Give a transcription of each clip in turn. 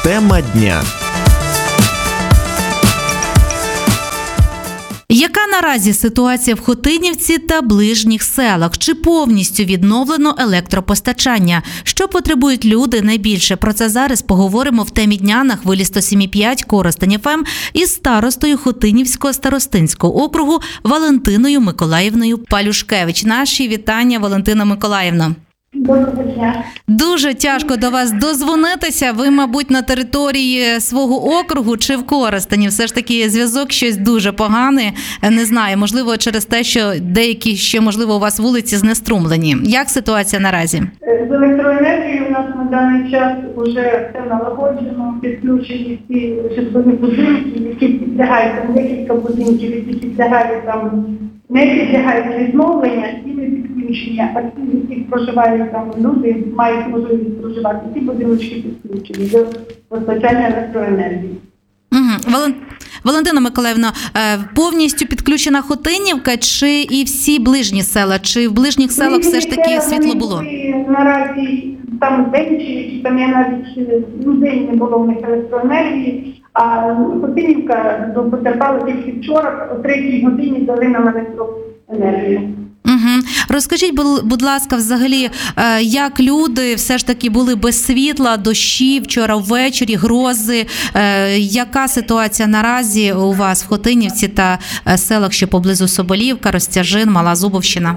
Тема дня. Яка наразі ситуація в Хотинівці та ближніх селах? Чи повністю відновлено електропостачання? Що потребують люди найбільше? Про це зараз поговоримо в темі дня на хвилі 107,5 Коростень ФМ із старостою Хотинівського старостинського округу Валентиною Миколаївною Палюшкевич. Наші вітання, Валентина Миколаївна. Доброго дня. Дуже тяжко до вас дозвонитися. Ви, мабуть, на території свого округу чи в Коростені? Все ж таки зв'язок щось дуже поганий. Не знаю, можливо, через те, що деякі ще, можливо, у вас вулиці знеструмлені. Як ситуація наразі? З електроенергією у нас на даний час вже все налагоджено, підключені всі житлові будинки, які підлягають, там декілька будинків, які підлягають, там не підлягають відновлення і не підключення, а ті, які проживають там люди, мають можливість проживати, ці будиночки підключені до постачання електроенергії. Валентина Миколаївна, повністю підключена Хотинівка чи і всі ближні села? Чи в ближніх селах все ж таки світло було? Наразі там денчі, там я навіть день не було в них електроенергії, а Хотинівка потерпала тільки вчора, о 3 годині дали нам електроенергію. Розкажіть, будь ласка, взагалі, як люди все ж таки були без світла, дощі, вчора ввечері, грози. Яка ситуація наразі у вас в Хотинівці та селах, що поблизу Соболівка, Розтяжин, Мала Зубовщина?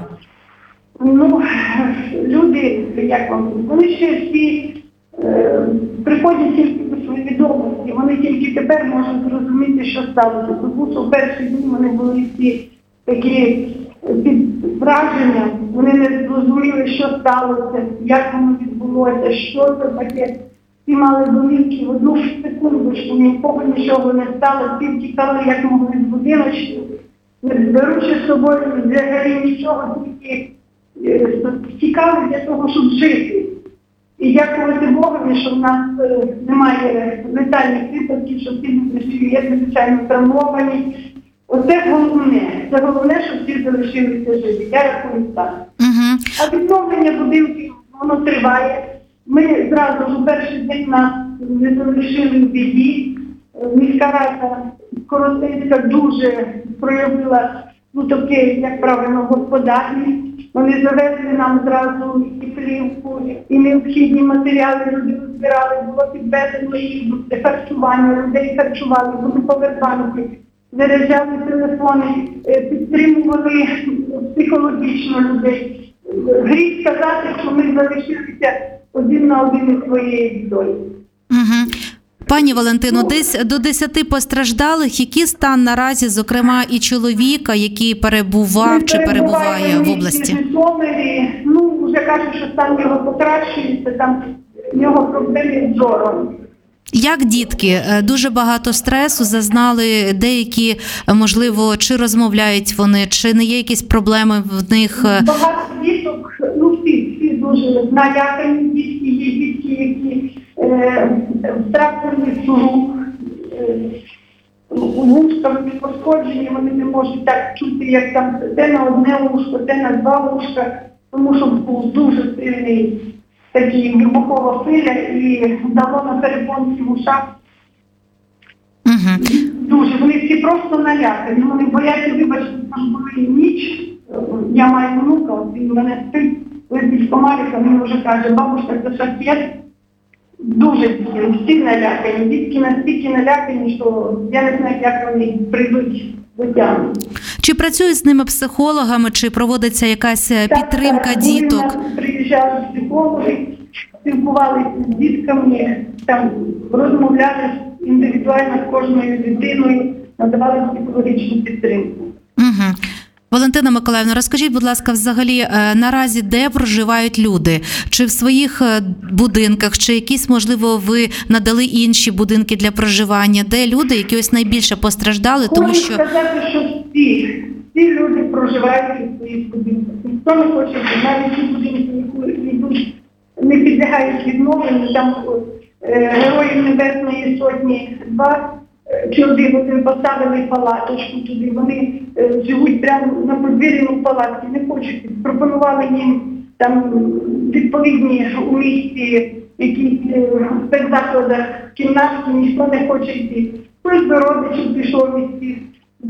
Люди, вони ще всі приходять тільки до своєї відомості, вони тільки тепер можуть зрозуміти, що сталося. Тому що в перші дні вони були всі такі під враженням, вони не зрозуміли, що сталося, як воно відбулося, що це таке. Всі мали домівки в одну секундочку, нікого нічого не стало, всі втікали, як могли з будиночку, не беручи з собою взагалі нічого, тільки втікали для того, щоб жити. І дякувати Богові, що в нас немає летальних випадків, що всі люди є звичайно травмовані. Оце головне. Це головне, щоб всі залишилися живі. Я рахую так. А відновлення будинків, воно триває. Ми зразу ж у перший день нас не залишили в біді. Міська рада Коростенська дуже проявила таке, як правильно, господарність. Вони завезли нам зразу і плівку, і необхідні матеріали, люди збирали, було підвезено їх, харчування, людей харчували, були повербанки. Заряджали телефони, підтримували психологічно людей. Гріх сказати, що ми залишилися один на один із своєю бідою. Пані Валентино, десь до 10 постраждалих. Який стан наразі, зокрема, і чоловіка, який перебував чи перебуває в області? Вже кажуть, що стан його покращується, там в нього проблеми з зором. Як дітки? Дуже багато стресу зазнали, деякі, можливо, чи розмовляють вони, чи не є якісь проблеми в них? Багато діток, всі дуже налякані дітки, є дітки, які втратили слух, вушка пошкоджені, вони не можуть так чути, як там те на одне вушко, те на два вушка, тому що був дуже сильний такі вибухова хвиля і дало на перепонці в ушах. Дуже. Вони всі просто налякані. Вони бояться, вибачте, там були ніч. Я маю внука, він мене спить, летить комарика, він вже каже, бабушка, це шахет. Дуже всі налякані. Дітки настільки налякані, що я не знаю, як вони прийдуть до тями. Чи працюють з ними психологами, чи проводиться якась підтримка діток? Так, приїжджали психологи, спілкувалися з дітками, там розмовляли індивідуально з кожною дитиною, надавали психологічну підтримку. Валентина Миколаївна, розкажіть, будь ласка, взагалі наразі де проживають люди? Чи в своїх будинках, чи якісь, можливо, ви надали інші будинки для проживання? Де люди, які ось найбільше постраждали, тому що... Хочу сказати, що всі люди проживають у своїх будинках. Ніхто не хоче, навіть ті будинки, які не підлягають відновленню, там Героїв Небесної Сотні 2 чи один поставили палаточку туди, вони живуть прямо на подвір'ї в палатці, не хочуть. Пропонували їм там відповідні у місті якісь в спецзакладах, кімнатки, ніхто не хоче йти. Хтось до родичів пішов відпустку.